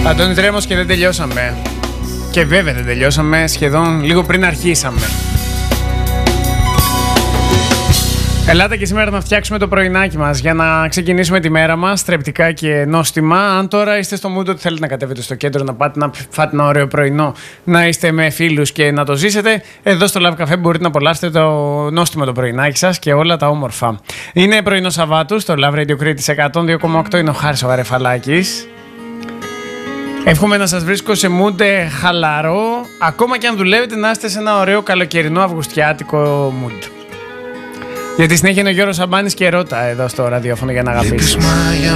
Αντώνη Τρέμος και δεν τελειώσαμε. Και βέβαια δεν τελειώσαμε, σχεδόν λίγο πριν αρχίσαμε. Ελάτε και σήμερα να φτιάξουμε το πρωινάκι μας για να ξεκινήσουμε τη μέρα μας τρεπτικά και νόστιμα. Αν τώρα είστε στο mood ότι θέλετε να κατέβετε στο κέντρο, να πάτε να φάτε ένα ωραίο πρωινό, να είστε με φίλους και να το ζήσετε, εδώ στο Love Cafe μπορείτε να απολαύσετε το νόστιμο το πρωινάκι σας και όλα τα όμορφα. Είναι πρωινό Σαββάτου στο Love Radio Κρήτης 102,8. Είναι ο Χάρης ο Γαρεφαλάκης. Εύχομαι να σας βρίσκω σε mood χαλαρό, ακόμα και αν δουλεύετε να είστε σε ένα ωραίο καλοκαιρινό αυγουστιάτικο mood. Γιατί συνέχεια είναι ο Γιώργος Σαμπάνης και ρώτα εδώ στο ραδιόφωνο για να αγαπήσει.